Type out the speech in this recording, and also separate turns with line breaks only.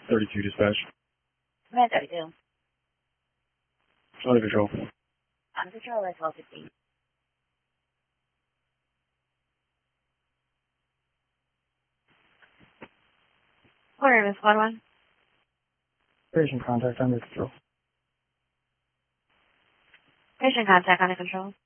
32 dispatch.
Command 32.
Under control.
On control at 12:15. Order, Miss Squad 1.
Patient contact under control.
Patient contact under control.